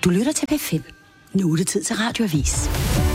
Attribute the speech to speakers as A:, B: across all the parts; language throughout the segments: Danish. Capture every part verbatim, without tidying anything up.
A: Du lytter til P fem. Nu er det tid til Radioavis.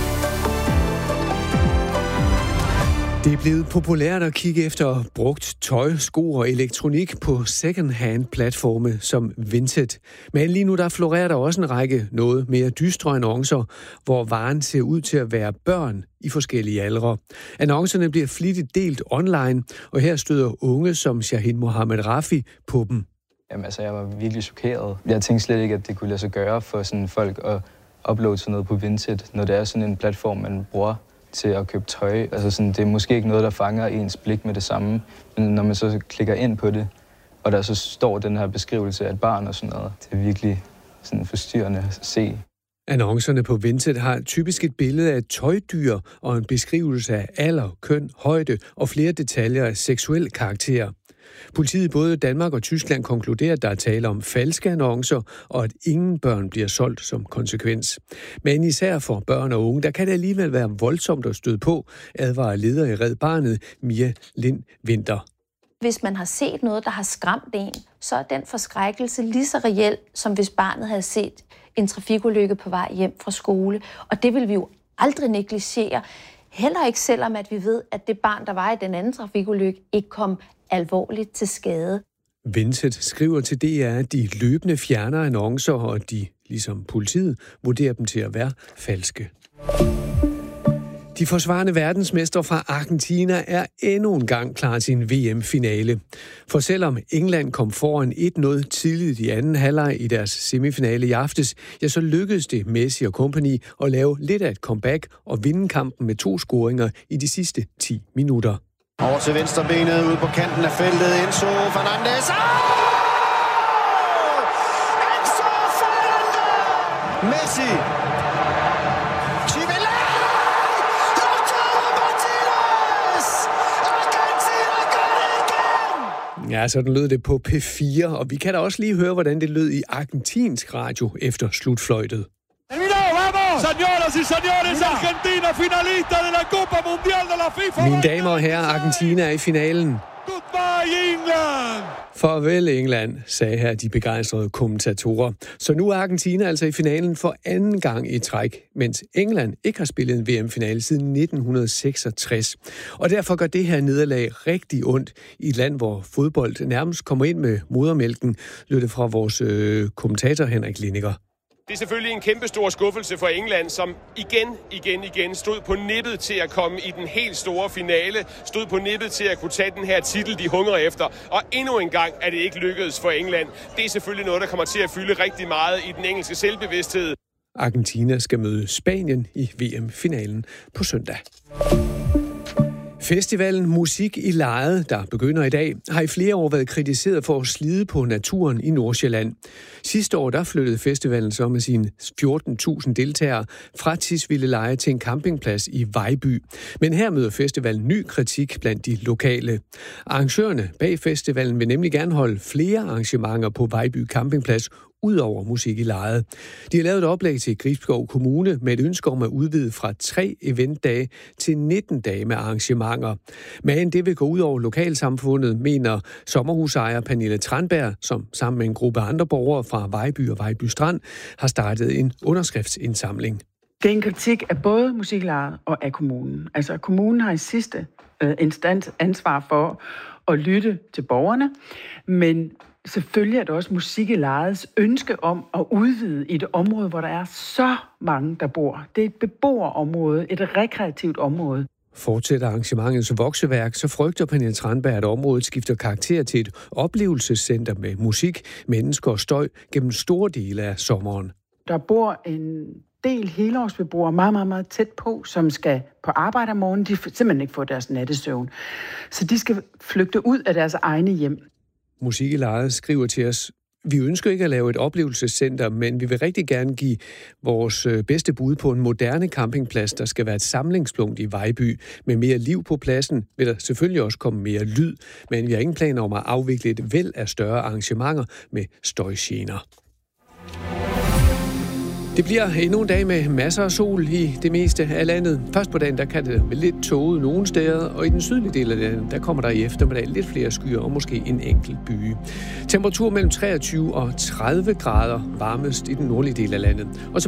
B: Det er blevet populært at kigge efter brugt tøj, sko og elektronik på second-hand-platforme som Vinted. Men lige nu der florerer der også en række noget mere dystre annoncer, hvor varen ser ud til at være børn i forskellige aldre. Annoncerne bliver flittigt delt online, og her støder unge som Shahin Mohammed Rafi på dem.
C: Jamen altså, jeg var virkelig chokeret. Jeg tænkte slet ikke, at det kunne lade sig gøre for sådan folk at uploade sådan noget på Vinted, når det er sådan en platform, man bruger til at købe tøj. Altså sådan, det er måske ikke noget, der fanger ens blik med det samme, men når man så klikker ind på det, og der så står den her beskrivelse af et barn og sådan noget, det er virkelig sådan forstyrrende at se.
B: Annoncerne på Vinted har typisk et billede af et tøjdyr og en beskrivelse af alder, køn, højde og flere detaljer af seksuel karakter. Politiet i både Danmark og Tyskland konkluderer, at der er tale om falske annoncer, og at ingen børn bliver solgt som konsekvens. Men især for børn og unge, der kan det alligevel være voldsomt at støde på, advarer leder i Red Barnet, Mia Lind Winter.
D: Hvis man har set noget, der har skræmt en, så er den forskrækkelse lige så reel, som hvis barnet havde set en trafikulykke på vej hjem fra skole. Og det vil vi jo aldrig negligere. Heller ikke selvom, at vi ved, at det barn, der var i den anden trafikulykke, ikke kom alvorligt til skade.
B: Vinted skriver til D R, at de løbende fjerner annoncer, og de, ligesom politiet, vurderer dem til at være falske. De forsvarende verdensmestre fra Argentina er endnu en gang klar til en V M-finale. For selvom England kom foran et nul tidligt i anden halvleg i deres semifinale i aftes, ja, så lykkedes det Messi og kompagni at lave lidt af et comeback og vinde kampen med to scoringer i de sidste ti minutter.
E: Over til venstrebenet ude på kanten af feltet. Enzo Fernandez. Oh! Enzo Fernandez! Messi. Chivela! Lautaro Martinez! Argentina gør det igen!
B: Ja, sådan lød det på P fire, og vi kan da også lige høre, hvordan det lød i argentinsk radio efter slutfløjtet.
F: Señoras y señores, Argentina finalista de la Copa Mundial de la FIFA.
B: Mine damer og herrer, Argentina er i finalen.
F: Goodbye England.
B: Farvel England, sagde her de begejstrede kommentatorer. Så nu er Argentina altså i finalen for anden gang i træk, mens England ikke har spillet en V M-finale siden nitten seksogtres. Og derfor gør det her nederlag rigtig ondt i et land, hvor fodbold nærmest kommer ind med modermælken, lød det fra vores øh, kommentator Henrik Lindiger.
G: Det er selvfølgelig en kæmpe stor skuffelse for England, som igen, igen, igen stod på nippet til at komme i den helt store finale. Stod på nippet til at kunne tage den her titel, de hungrer efter. Og endnu en gang er det ikke lykkedes for England. Det er selvfølgelig noget, der kommer til at fylde rigtig meget i den engelske selvbevidsthed.
B: Argentina skal møde Spanien i V M-finalen på søndag. Festivalen Musik i Lejet, der begynder i dag, har i flere år været kritiseret for at slide på naturen i Nordsjælland. Sidste år der flyttede festivalen så med sine fjorten tusind deltagere fra Tisvildeleje til en campingplads i Vejby. Men her møder festivalen ny kritik blandt de lokale. Arrangørerne bag festivalen vil nemlig gerne holde flere arrangementer på Vejby campingplads, ud over Musik i Lejet. De har lavet et oplæg til Gribskov Kommune med et ønske om at udvide fra tre eventdage til nitten dage med arrangementer. Men det vil gå ud over lokalsamfundet, mener sommerhusejer Pernille Tranberg, som sammen med en gruppe andre borgere fra Vejby og Vejby Strand har startet en underskriftsindsamling.
H: Det er en kritik af både Musik i Lejet og af kommunen. Altså kommunen har i sidste øh, instans ansvar for at lytte til borgerne, men selvfølgelig er det også Musik i Lejets ønske om at udvide i et område, hvor der er så mange, der bor. Det er et beboerområde, et rekreativt område.
B: Fortsætter arrangementets vokseværk, så frygter Pernille Tranberg, at området skifter karakter til et oplevelsescenter med musik, mennesker og støj gennem store dele af sommeren.
H: Der bor en del helårsbeboere meget, meget, meget tæt på, som skal på arbejde om morgenen. De simpelthen ikke får deres nattesøvn. Så de skal flygte ud af deres egne hjem.
B: Musik i Lejet skriver til os: Vi ønsker ikke at lave et oplevelsescenter, men vi vil rigtig gerne give vores bedste bud på en moderne campingplads, der skal være et samlingspunkt i Vejby. Med mere liv på pladsen vil der selvfølgelig også komme mere lyd, men vi har ingen planer om at afvikle et væld af større arrangementer med støjgener. Det bliver endnu en dag med masser af sol i det meste af landet. Først på dagen, der kan det være lidt tåget nogle steder, og i den sydlige del af landet, der kommer der i eftermiddag lidt flere skyer og måske en enkelt byge. Temperatur mellem treogtyve og tredive grader varmest i den nordlige del af landet. Og så